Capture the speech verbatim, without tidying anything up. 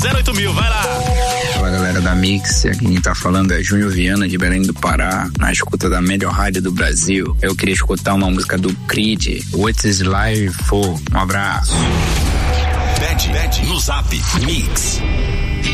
zero oito mil, vai lá. Fala galera da Mix, aqui quem tá falando é Júnior Viana de Belém do Pará, na escuta da melhor rádio do Brasil. Eu queria escutar uma música do Creed, What is Life For? Um abraço. Pede, pede no Zap Mix.